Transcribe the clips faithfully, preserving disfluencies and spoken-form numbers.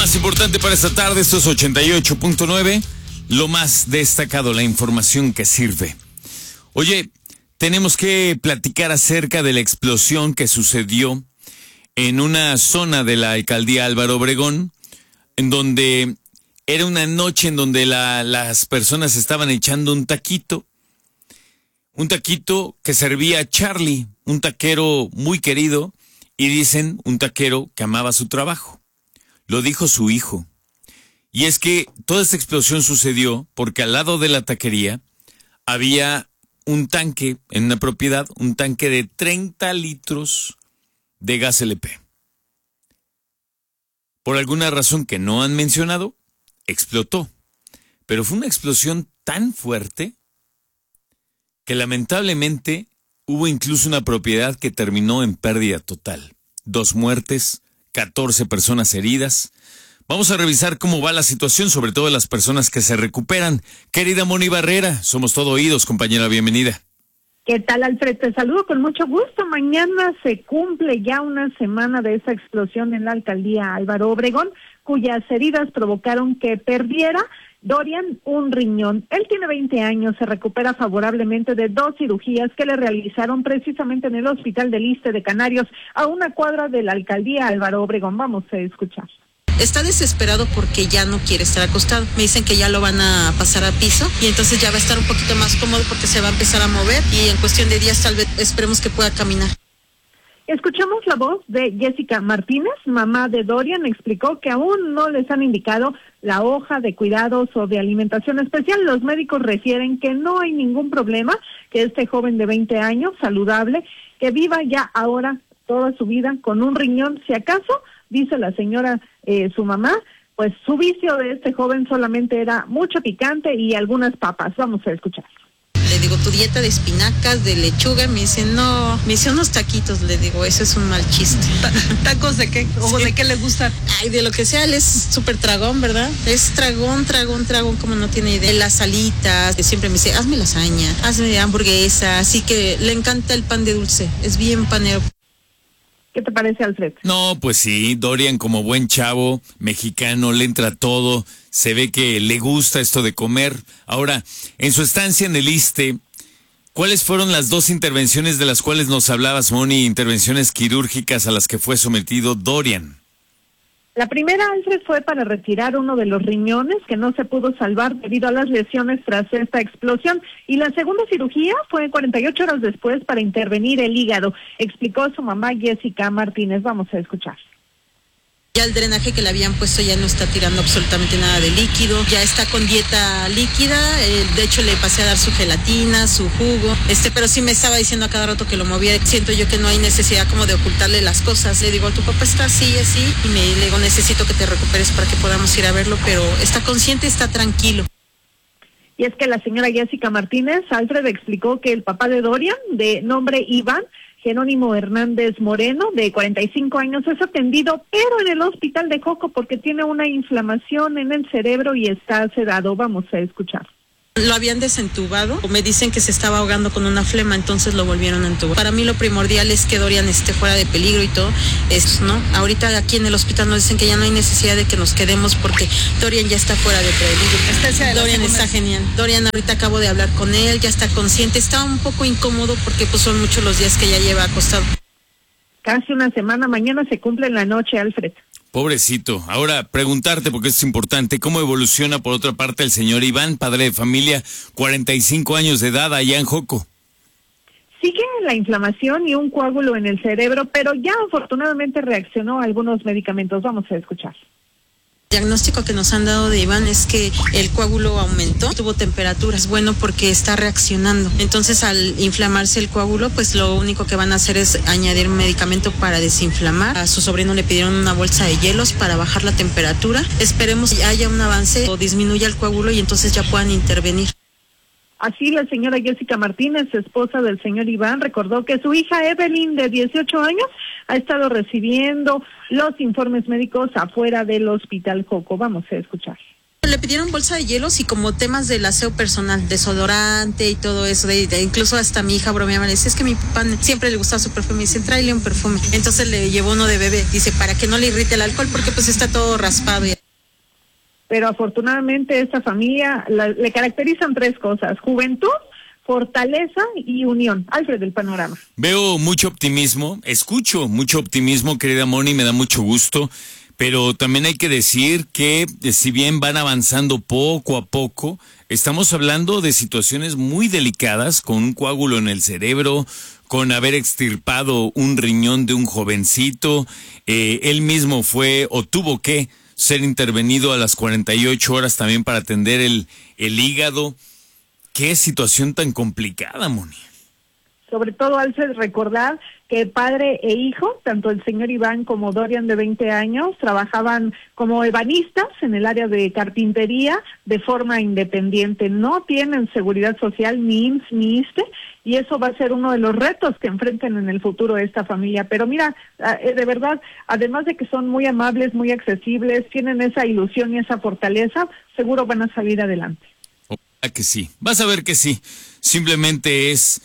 más importante para esta tarde, esto es ochenta y ocho punto nueve, lo más destacado, la información que sirve. Oye, tenemos que platicar acerca de la explosión que sucedió en una zona de la alcaldía Álvaro Obregón, en donde era una noche en donde la, las personas estaban echando un taquito, un taquito que servía Charlie, un taquero muy querido, y dicen un taquero que amaba su trabajo. Lo dijo su hijo. Y es que toda esta explosión sucedió porque al lado de la taquería había un tanque en una propiedad, un tanque de treinta litros de gas L P. Por alguna razón que no han mencionado, explotó. Pero fue una explosión tan fuerte que lamentablemente hubo incluso una propiedad que terminó en pérdida total. Dos muertes, catorce personas heridas. Vamos a revisar cómo va la situación, sobre todo las personas que se recuperan. Querida Moni Barrera, somos todo oídos, compañera, bienvenida. ¿Qué tal, Alfred? Te saludo con mucho gusto. Mañana se cumple ya una semana de esa explosión en la alcaldía Álvaro Obregón, cuyas heridas provocaron que perdiera Dorian un riñón. Él tiene veinte años, se recupera favorablemente de dos cirugías que le realizaron precisamente en el Hospital del Iste de Canarios, a una cuadra de la alcaldía Álvaro Obregón. Vamos a escuchar. Está desesperado porque ya no quiere estar acostado. Me dicen que ya lo van a pasar a piso y entonces ya va a estar un poquito más cómodo porque se va a empezar a mover y en cuestión de días tal vez esperemos que pueda caminar. Escuchamos la voz de Jessica Martínez, mamá de Dorian. Explicó que aún no les han indicado la hoja de cuidados o de alimentación especial. Los médicos refieren que no hay ningún problema, que este joven de veinte años, saludable, que viva ya ahora toda su vida con un riñón, si acaso, dice la señora, eh, su mamá, pues su vicio de este joven solamente era mucho picante y algunas papas. Vamos a escuchar. Le digo, tu dieta de espinacas, de lechuga, me dice, no, me hice unos taquitos, le digo, eso es un mal chiste. ¿Tacos de qué? ¿O sí. de qué le gustan? Ay, de lo que sea, él es súper tragón, ¿verdad? Es tragón, tragón, tragón, como no tiene idea. Las alitas, siempre me dice, hazme lasaña, hazme hamburguesa, así que le encanta el pan de dulce, es bien panero. ¿Qué te parece, Alfred? No, pues sí, Dorian como buen chavo mexicano le entra todo, se ve que le gusta esto de comer. Ahora, en su estancia en el Iste, ¿cuáles fueron las dos intervenciones de las cuales nos hablabas, Moni, intervenciones quirúrgicas a las que fue sometido Dorian? La primera, Alfred, fue para retirar uno de los riñones que no se pudo salvar debido a las lesiones tras esta explosión. Y la segunda cirugía fue cuarenta y ocho horas después para intervenir el hígado, explicó su mamá Jessica Martínez. Vamos a escuchar. Ya el drenaje que le habían puesto ya no está tirando absolutamente nada de líquido, ya está con dieta líquida, eh, de hecho le pasé a dar su gelatina, su jugo, este, pero sí me estaba diciendo a cada rato que lo movía. Siento yo que no hay necesidad como de ocultarle las cosas. Le digo, tu papá está así, así, y me le digo, necesito que te recuperes para que podamos ir a verlo, pero está consciente, está tranquilo. Y es que la señora Jessica Martínez, Alfred, explicó que el papá de Dorian, de nombre Iván Jerónimo Hernández Moreno, de cuarenta y cinco años, es atendido, pero en el hospital de Joco porque tiene una inflamación en el cerebro y está sedado. Vamos a escuchar. Lo habían desentubado, me dicen que se estaba ahogando con una flema, entonces lo volvieron a entubar. Para mí lo primordial es que Dorian esté fuera de peligro y todo esto, ¿no? Ahorita aquí en el hospital nos dicen que ya no hay necesidad de que nos quedemos porque Dorian ya está fuera de peligro. Dorian está genial. Dorian, ahorita acabo de hablar con él, ya está consciente, está un poco incómodo porque pues son muchos los días que ya lleva acostado. Casi una semana, mañana se cumple en la noche, Alfred. Pobrecito. Ahora, preguntarte, porque esto es importante, ¿cómo evoluciona por otra parte el señor Iván, padre de familia, cuarenta y cinco años de edad, allá en Joco? Sigue la inflamación y un coágulo en el cerebro, pero ya afortunadamente reaccionó a algunos medicamentos. Vamos a escuchar. El diagnóstico que nos han dado de Iván es que el coágulo aumentó, tuvo temperaturas, bueno, porque está reaccionando. Entonces, al inflamarse el coágulo, pues lo único que van a hacer es añadir medicamento para desinflamar. A su sobrino le pidieron una bolsa de hielos para bajar la temperatura. Esperemos que haya un avance o disminuya el coágulo y entonces ya puedan intervenir. Así, la señora Jessica Martínez, esposa del señor Iván, recordó que su hija Evelyn, de dieciocho años, ha estado recibiendo los informes médicos afuera del hospital Joco. Vamos a escuchar. Le pidieron bolsa de hielos y como temas del aseo personal, desodorante y todo eso, de, de, incluso hasta mi hija bromeaba, le decía, es que mi papá siempre le gustaba su perfume, y dice, tráele un perfume. Entonces le llevó uno de bebé, dice, para que no le irrite el alcohol, porque pues está todo raspado. Pero afortunadamente esta familia la, le caracterizan tres cosas: juventud, fortaleza y unión. Alfred, del panorama. Veo mucho optimismo, escucho mucho optimismo, querida Moni, me da mucho gusto. Pero también hay que decir que si bien van avanzando poco a poco, estamos hablando de situaciones muy delicadas, con un coágulo en el cerebro, con haber extirpado un riñón de un jovencito. Eh, él mismo fue o tuvo que ser intervenido a las cuarenta y ocho horas también para atender el, el hígado. Qué situación tan complicada, Moni. Sobre todo, Alfred, recordar que padre e hijo, tanto el señor Iván como Dorian, de veinte años, trabajaban como ebanistas en el área de carpintería de forma independiente. No tienen seguridad social, ni I M S S ni I S S S T E, y eso va a ser uno de los retos que enfrenten en el futuro esta familia. Pero mira, de verdad, además de que son muy amables, muy accesibles, tienen esa ilusión y esa fortaleza, seguro van a salir adelante. Ojalá que sí, vas a ver que sí. Simplemente es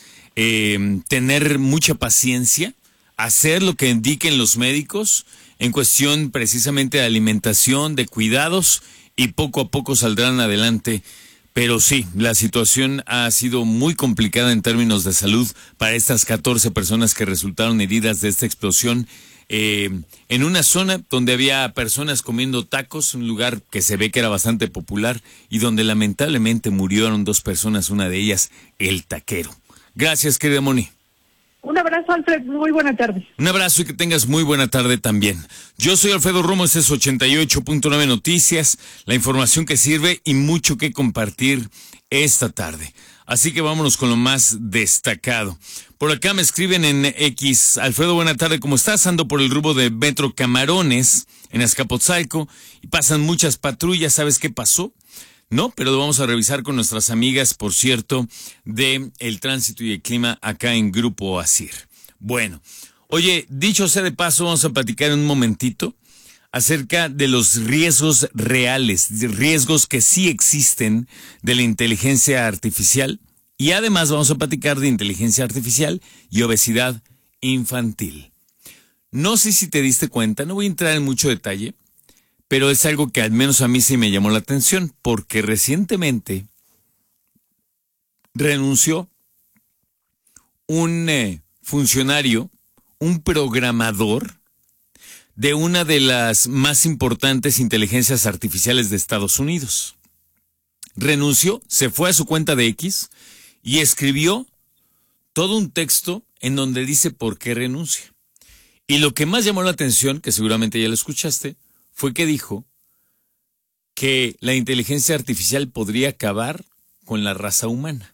Eh, tener mucha paciencia, hacer lo que indiquen los médicos en cuestión precisamente de alimentación, de cuidados, y poco a poco saldrán adelante. Pero sí, la situación ha sido muy complicada en términos de salud para estas catorce personas que resultaron heridas de esta explosión eh, en una zona donde había personas comiendo tacos, un lugar que se ve que era bastante popular y donde lamentablemente murieron dos personas, una de ellas el taquero. Gracias, querida Moni. Un abrazo, Alfred. Muy buena tarde. Un abrazo y que tengas muy buena tarde también. Yo soy Alfredo Romo, este es ochenta y ocho punto nueve Noticias, la información que sirve y mucho que compartir esta tarde. Así que vámonos con lo más destacado. Por acá me escriben en X, Alfredo, buena tarde, ¿cómo estás? Ando por el rumbo de Metro Camarones, en Azcapotzalco, y pasan muchas patrullas. ¿Sabes qué pasó? No, pero lo vamos a revisar con nuestras amigas, por cierto, de El Tránsito y el Clima acá en Grupo ASIR. Bueno, oye, dicho sea de paso, vamos a platicar en un momentito acerca de los riesgos reales, riesgos que sí existen de la inteligencia artificial, y además vamos a platicar de inteligencia artificial y obesidad infantil. No sé si te diste cuenta, no voy a entrar en mucho detalle, pero es algo que al menos a mí sí me llamó la atención, porque recientemente renunció un eh, funcionario, un programador de una de las más importantes inteligencias artificiales de Estados Unidos. Renunció, se fue a su cuenta de X y escribió todo un texto en donde dice por qué renuncia. Y lo que más llamó la atención, que seguramente ya lo escuchaste, fue que dijo que la inteligencia artificial podría acabar con la raza humana.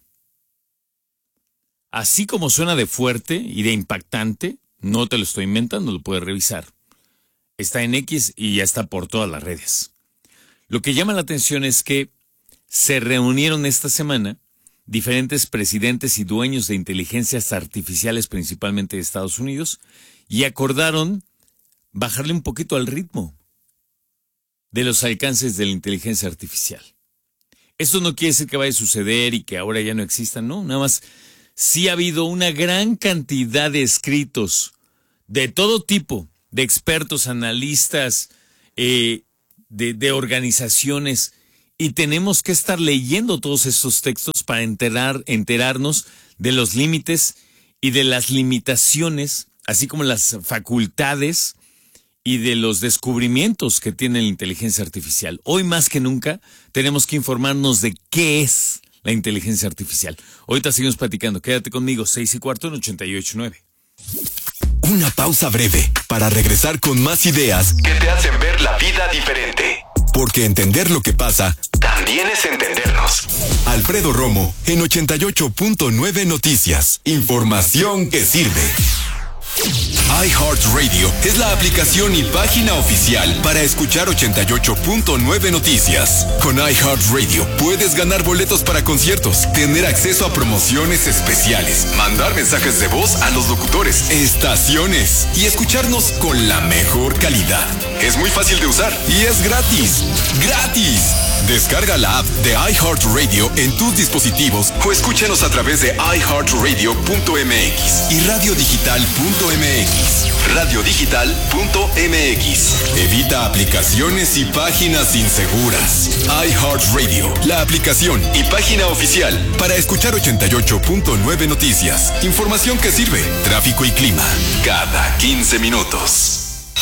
Así como suena de fuerte y de impactante, no te lo estoy inventando, lo puedes revisar. Está en X y ya está por todas las redes. Lo que llama la atención es que se reunieron esta semana diferentes presidentes y dueños de inteligencias artificiales, principalmente de Estados Unidos, y acordaron bajarle un poquito al ritmo de los alcances de la inteligencia artificial. Esto no quiere decir que vaya a suceder y que ahora ya no existan, no, nada más sí ha habido una gran cantidad de escritos de todo tipo, de expertos, analistas, eh, de, de organizaciones, y tenemos que estar leyendo todos estos textos para enterar, enterarnos de los límites y de las limitaciones, así como las facultades y de los descubrimientos que tiene la inteligencia artificial. Hoy más que nunca tenemos que informarnos de qué es la inteligencia artificial. Ahorita seguimos platicando. Quédate conmigo, seis y cuarto en ochenta y ocho nueve. Una pausa breve para regresar con más ideas que te hacen ver la vida diferente. Porque entender lo que pasa también es entendernos. Alfredo Romo en ochenta y ocho punto nueve Noticias. Información que sirve. iHeartRadio es la aplicación y página oficial para escuchar ochenta y ocho punto nueve Noticias. Con iHeartRadio puedes ganar boletos para conciertos, tener acceso a promociones especiales, mandar mensajes de voz a los locutores, estaciones y escucharnos con la mejor calidad. Es muy fácil de usar y es gratis. ¡Gratis! Descarga la app de iHeartRadio en tus dispositivos o escúchanos a través de i heart radio punto m x y radio digital punto m x. radio digital punto m x. Evita aplicaciones y páginas inseguras. iHeartRadio, la aplicación y página oficial para escuchar ochenta y ocho punto nueve noticias. Información que sirve. Tráfico y clima cada quince minutos.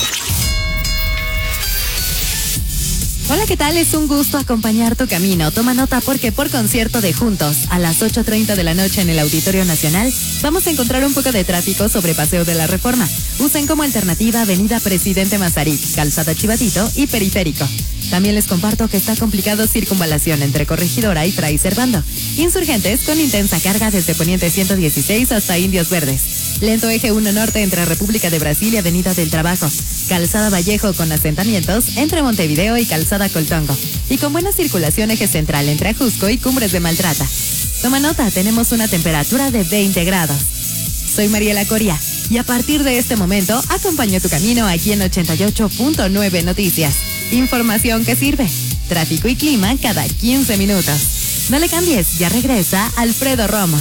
Hola, ¿qué tal? Es un gusto acompañar tu camino. Toma nota porque por concierto de Juntos, a las ocho treinta de la noche en el Auditorio Nacional, vamos a encontrar un poco de tráfico sobre Paseo de la Reforma. Usen como alternativa Avenida Presidente Mazarik, Calzada Chivatito y Periférico. También les comparto que está complicado circunvalación entre Corregidora y Fray Servando. Insurgentes con intensa carga desde Poniente ciento dieciséis hasta Indios Verdes. Lento eje uno Norte entre República de Brasil y Avenida del Trabajo. Calzada Vallejo con asentamientos entre Montevideo y Calzada Coltongo. Y con buena circulación eje central entre Ajusco y Cumbres de Maltrata. Toma nota, tenemos una temperatura de veinte grados. Soy Mariela Coria y a partir de este momento acompaño tu camino aquí en ochenta y ocho punto nueve Noticias. Información que sirve. Tráfico y clima cada quince minutos. No le cambies, ya regresa Alfredo Romo.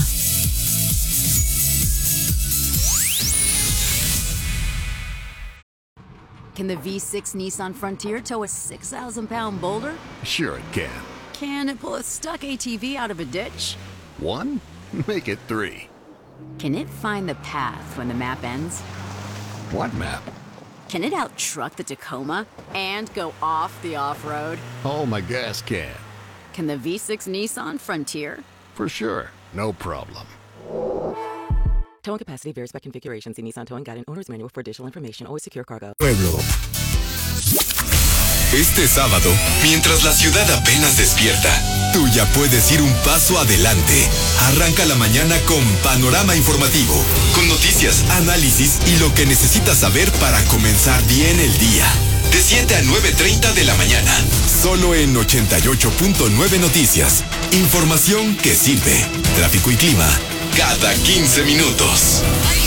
Can the V six Nissan Frontier tow a six thousand pound boulder? Sure it can. Can it pull a stuck A T V out of a ditch? One? Make it three. Can it find the path when the map ends? What map? Can it out-truck the Tacoma and go off the off-road? Oh, my gas can. Can the V six Nissan Frontier? For sure. No problem. Towing capacity varies by configuration. See Nissan Towing Guide and Owner's Manual for additional information. Always secure cargo. Pueblo. Este sábado, mientras la ciudad apenas despierta, tú ya puedes ir un paso adelante. Arranca la mañana con Panorama Informativo, con noticias, análisis y lo que necesitas saber para comenzar bien el día. De siete a nueve treinta de la mañana, solo en ochenta y ocho punto nueve Noticias. Información que sirve. Tráfico y clima cada quince minutos.